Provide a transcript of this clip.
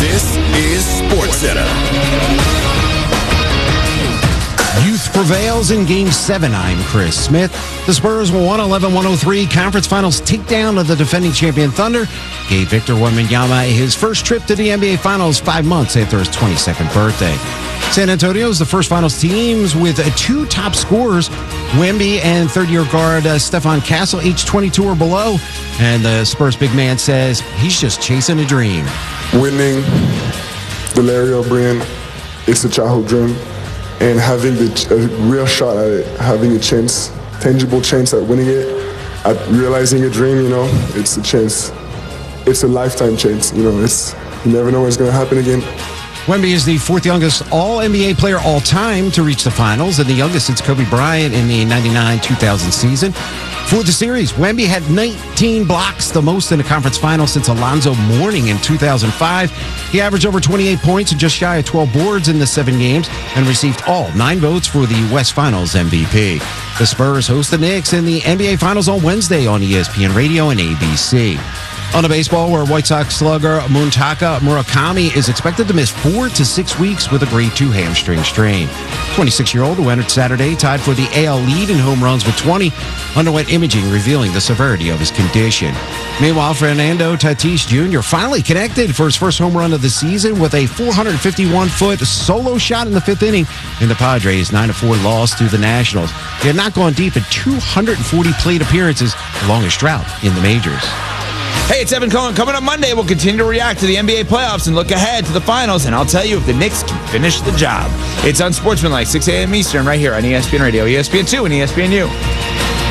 This is SportsCenter. Youth prevails in Game 7. I'm Chris Smith. The Spurs won 111-103 conference finals takedown of the defending champion Thunder. Gave Victor Wembanyama his first trip to the NBA Finals 5 months after his 22nd birthday. San Antonio is the first finals teams with two top scorers, Wemby and third-year guard Stephon Castle, age 22 or below. And the Spurs big man says he's just chasing a dream. Winning the Larry O'Brien, it's a childhood dream. And having a real shot at it, having a chance, tangible chance at winning it, at realizing a dream, it's a chance. It's a lifetime chance, you never know what's going to happen again. Wemby is the fourth youngest All-NBA player all time to reach the finals and the youngest since Kobe Bryant in the 99-2000 season. For the series, Wemby had 19 blocks, the most in a conference final since Alonzo Mourning in 2005. He averaged over 28 points and just shy of 12 boards in the 7 games and received all 9 votes for the West Finals MVP. The Spurs host the Knicks in the NBA Finals on Wednesday on ESPN Radio and ABC. On to baseball, where White Sox slugger Muntaka Murakami is expected to miss 4 to 6 weeks with a grade 2 hamstring strain. 26-year-old who entered Saturday tied for the AL lead in home runs with 20, underwent imaging revealing the severity of his condition. Meanwhile, Fernando Tatis Jr. finally connected for his first home run of the season with a 451-foot solo shot in the 5th inning in the Padres' 9-4 loss to the Nationals. He had not gone deep in 240 plate appearances, the longest drought in the majors. Hey, it's Evan Cohen. Coming up Monday, we'll continue to react to the NBA playoffs and look ahead to the finals, and I'll tell you if the Knicks can finish the job. It's Unsportsmanlike, 6 a.m. Eastern, right here on ESPN Radio, ESPN2, and ESPNU.